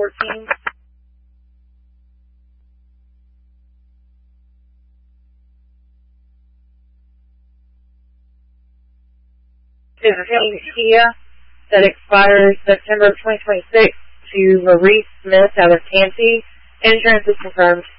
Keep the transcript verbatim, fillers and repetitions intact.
fourteen. Is a Kia that expires September twenty twenty-six to Maurice Smith out of Tansy. Insurance is confirmed.